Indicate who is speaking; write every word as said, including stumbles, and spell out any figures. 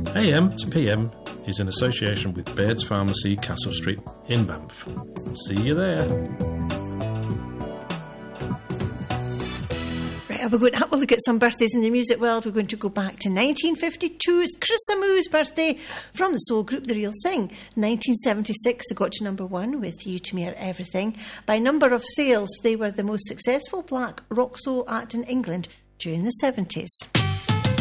Speaker 1: A M to P M is in association with Baird's Pharmacy, Castle Street in Banff. See you there.
Speaker 2: Right, we're going to have a look at some birthdays in the music world. We're going to go back to nineteen fifty-two. It's Chris Amou's birthday from the soul group The Real Thing. nineteen seventy-six, they got to number one with You To Me Are Everything. By number of sales, they were the most successful black rock soul act in England during the seventies.